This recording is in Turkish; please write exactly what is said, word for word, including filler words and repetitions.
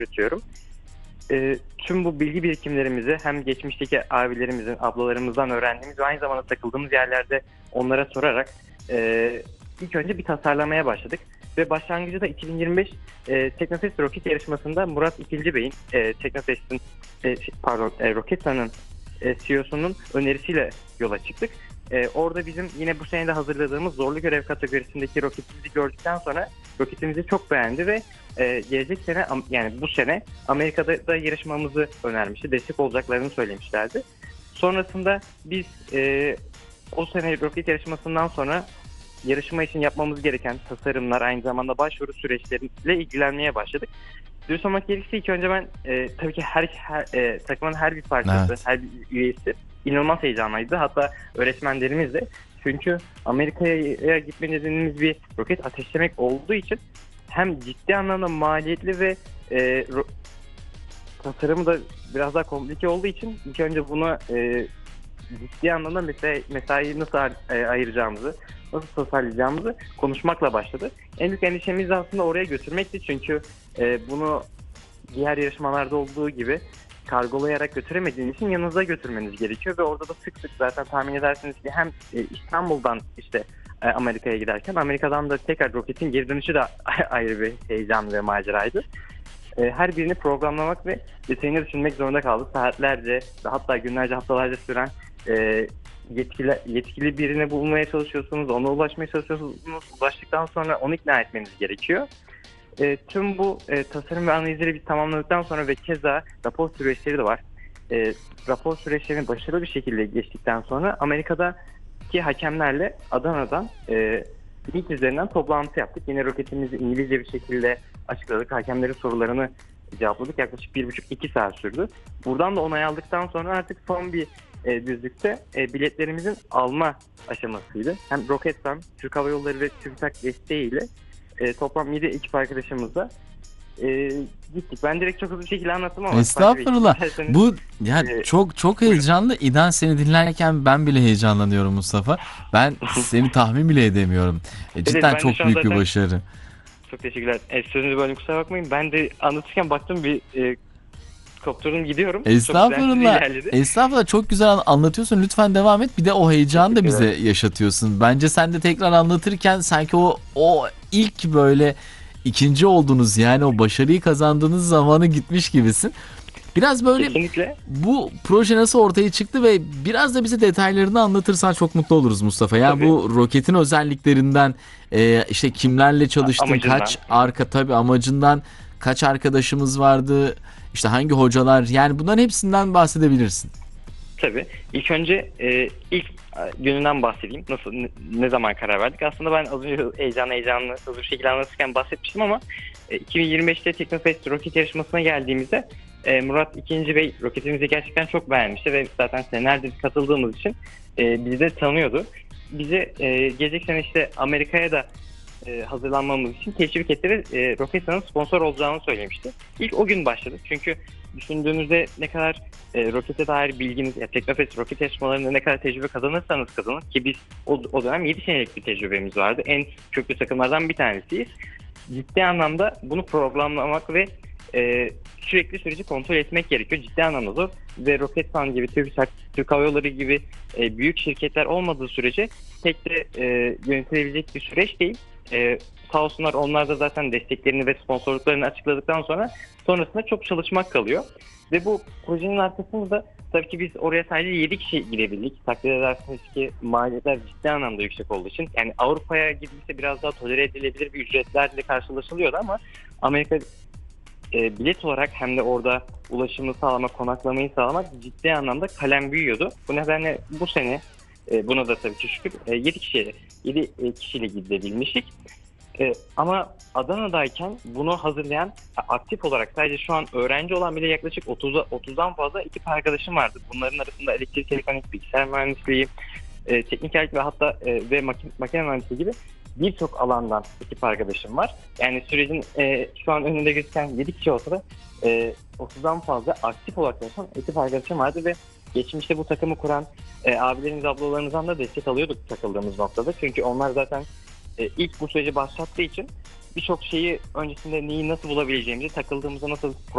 yürütüyorum. Ee, tüm bu bilgi birikimlerimizi hem geçmişteki abilerimizin, ablalarımızdan öğrendiğimiz ve aynı zamanda takıldığımız yerlerde onlara sorarak e, ilk önce bir tasarlamaya başladık. Ve başlangıcı da iki bin yirmi beş e, Teknofest Roket yarışmasında Murat İkilci Bey'in, e, Teknofest'in, e, pardon, e, Roketsan'ın e, C E O'sunun önerisiyle yola çıktık. E, orada bizim yine bu sene de hazırladığımız zorlu görev kategorisindeki roketimizi gördükten sonra roketimizi çok beğendi ve e, gelecek sene, yani bu sene Amerika'da da yarışmamızı önermişti. Destek olacaklarını söylemişlerdi. Sonrasında biz e, o sene roket yarışmasından sonra yarışma için yapmamız gereken tasarımlar, aynı zamanda başvuru süreçleriyle ilgilenmeye başladık. Dürüst olmak gerekirse ilk önce ben e, tabii ki her, her e, takımın her bir parçası, Evet. her bir üyesi inanılmaz heyecanlıydı. Hatta öğretmenlerimiz de. Çünkü Amerika'ya gitme nedenimiz bir roket ateşlemek olduğu için hem ciddi anlamda maliyetli ve e, ro- tasarımı da biraz daha komplike olduğu için ilk önce buna e, ciddi anlamda mesai, mesaiyi nasıl e, ayıracağımızı, nasıl tasarlayacağımızı konuşmakla başladı. En büyük endişemiz de aslında oraya götürmekti. Çünkü e, bunu diğer yarışmalarda olduğu gibi kargolayarak götüremediğiniz için yanınıza götürmeniz gerekiyor ve orada da sık sık zaten tahmin edersiniz ki hem e, İstanbul'dan işte e, Amerika'ya giderken Amerika'dan da tekrar roketin geri dönüşü de ayrı bir heyecan ve maceraydı. E, her birini programlamak ve detayını düşünmek zorunda kaldık. Saatlerce ve hatta günlerce, haftalarca süren e, yetkili, yetkili birini bulmaya çalışıyorsunuz, ona ulaşmaya çalışıyorsunuz. Ulaştıktan sonra onu ikna etmeniz gerekiyor. E, tüm bu e, tasarım ve analizleri biz tamamladıktan sonra ve keza rapor süreçleri de var. E, rapor süreçlerini başarılı bir şekilde geçtikten sonra Amerika'daki hakemlerle Adana'dan e, Meet üzerinden toplantı yaptık. Yine roketimizi İngilizce bir şekilde açıkladık. Hakemlerin sorularını cevapladık. Yaklaşık bir buçuk iki saat sürdü. Buradan da onay aldıktan sonra artık son bir e, düzlükte e, biletlerimizin alma aşamasıydı. Hem Roketsan, Türk Hava Yolları ve TÜBİTAK desteğiyle e, toplam yedi ekip arkadaşımızla e, gittik. Ben direkt çok hızlı bir şekilde anlattım ama Estağfurullah. Bu ya e, çok çok heyecanlı. İdan seni dinlerken ben bile heyecanlanıyorum Mustafa. Ben seni tahmin bile edemiyorum. E, cidden ben de çok şu an büyük bir zaten- başarı. Çok teşekkürler. E, sözünüzü bölüm, kusura bakmayın. Ben de anlatırken baktım bir e, kopturdum gidiyorum. Çok Estağfurullah. güzel ilerledi. Estağfurullah, çok güzel an- anlatıyorsun. Lütfen devam et. Bir de o heyecanı da bize yaşatıyorsun. Bence sen de tekrar anlatırken sanki o o ilk böyle ikinci oldunuz, yani o başarıyı kazandığınız zamanı gitmiş gibisin. Biraz böyle Kesinlikle. bu proje nasıl ortaya çıktı ve biraz da bize detaylarını anlatırsan çok mutlu oluruz Mustafa. Yani Tabii. bu roketin özelliklerinden, e, işte kimlerle çalıştın, Amacından. kaç arka tabii amacından, kaç arkadaşımız vardı, işte hangi hocalar, yani bunların hepsinden bahsedebilirsin. Tabii. İlk önce e, ilk e, gününden bahsedeyim. Nasıl, ne, ne zaman karar verdik? Aslında ben az önce heyecanlı heyecanlı hızlı bir şekilde anlatırken bahsetmiştim ama e, iki bin yirmi beşte Teknofest roket yarışmasına geldiğimizde e, Murat İkinci Bey roketimizi gerçekten çok beğenmişti ve zaten senelerdir katıldığımız için e, bizi de tanıyordu. Bize e, gelecek sene işte Amerika'ya da e, hazırlanmamız için teşvik etti ve e, Roketsan'ın sponsor olacağını söylemişti. İlk o gün başladık. Çünkü düşündüğünüzde ne kadar e, rokete dair bilginiz, ya Teknofest roket yarışmalarında ne kadar tecrübe kazanırsanız kazanın ki biz o, o dönem yedi senelik bir tecrübemiz vardı. En köklü takımlardan bir tanesiyiz. Ciddi anlamda bunu programlamak ve e, sürekli süreci kontrol etmek gerekiyor. Ciddi anlamda zor ve Roketsan gibi, TÜBİTAK, Türk Hava Yolları gibi e, büyük şirketler olmadığı sürece pek de e, yönetilebilecek bir süreç değil. E, sağ olsunlar, onlar da zaten desteklerini ve sponsorluklarını açıkladıktan sonra sonrasında çok çalışmak kalıyor. Ve bu projenin arkasında da tabii ki biz oraya sadece yedi kişi girebildik. Takdir edersiniz ki maliyetler ciddi anlamda yüksek olduğu için. Yani Avrupa'ya gidilse biraz daha tolere edilebilir bir ücretlerle karşılaşılıyordu ama Amerika e, bilet olarak hem de orada ulaşımı sağlamak, konaklamayı sağlamak ciddi anlamda kalem büyüyordu. Bu nedenle bu sene e, buna da tabii ki şükür e, yedi kişiyle yedi kişiyle gidebilmiştik. E, ama Adana'dayken bunu hazırlayan, aktif olarak sadece şu an öğrenci olan bile yaklaşık otuza, otuzdan fazla ekip arkadaşım vardı. Bunların arasında elektrik, elektronik, bilgisayar mühendisliği, e, teknikerlik ve hatta e, ve makine, makine mühendisliği gibi birçok alandan ekip arkadaşım var. Yani sürecin e, şu an önünde gözüken yedi kişi olsa da e, otuzdan fazla aktif olarak çalışan ekip arkadaşım vardı ve geçmişte bu takımı kuran e, abilerimiz, ablalarımızdan da destek alıyorduk takıldığımız noktada. Çünkü onlar zaten e, ilk bu süreci başlattığı için birçok şeyi öncesinde neyi nasıl bulabileceğimizi, takıldığımızda nasıl